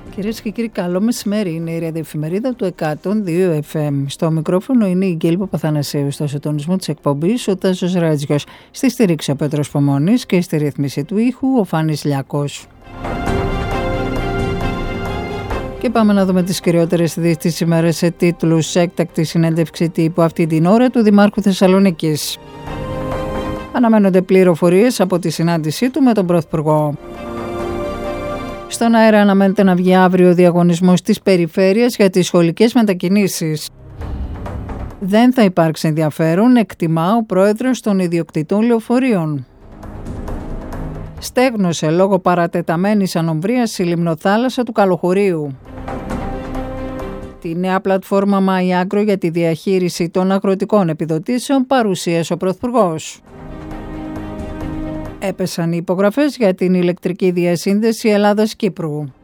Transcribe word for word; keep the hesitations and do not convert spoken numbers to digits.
Κυρίες και κύριοι, καλό μεσημέρι. Είναι η ραδιοεφημερίδα του εκατόν δύο εφ εμ. Στο μικρόφωνο είναι η Γκέλη Παπαθανασίου. Στο συντονισμό της εκπομπής ο Τάσος Ράτζιος. Στη στήριξη ο Πέτρος Πομώνης και στη ρύθμιση του ήχου ο Φάνης Λιακός. Και πάμε να δούμε τις κυριότερες ειδήσεις της ημέρας σε τίτλους. Έκτακτη συνέντευξη τύπου αυτή την ώρα του Δημάρχου Θεσσαλονίκης. Αναμένονται πληροφορίες από τη συνάντησή του με τον Πρωθυπουργό. Στον αέρα αναμένεται να βγει αύριο ο διαγωνισμός της περιφέρειας για τις σχολικές μετακινήσεις. Δεν θα υπάρξει ενδιαφέρον, εκτιμά ο πρόεδρος των ιδιοκτητών λεωφορείων. Στέγνωσε λόγω παρατεταμένης ανομβρίας η λιμνοθάλασσα του Καλοχωρίου. Τη νέα πλατφόρμα MyAgro για τη διαχείριση των αγροτικών επιδοτήσεων παρουσίασε ο Πρωθυπουργός. Έπεσαν οι υπογραφές για την ηλεκτρική διασύνδεση Ελλάδας-Κύπρου.